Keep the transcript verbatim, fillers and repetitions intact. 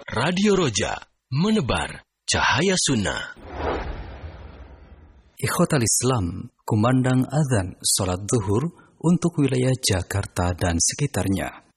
Radio Roja, menebar cahaya sunnah. Ikhwatal Islam, kumandang azan salat zuhur untuk wilayah Jakarta dan sekitarnya.